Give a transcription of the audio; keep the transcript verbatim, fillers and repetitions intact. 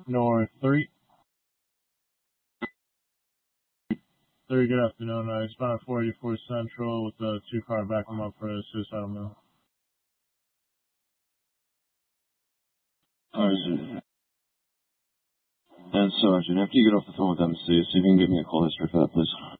North three. three, good afternoon. I responded four eighty-four Central with a two-car backing up for a suicidal mill. Alright, sir. And Sergeant, after you get off the phone with M C, see if you can give me a call history for that, please.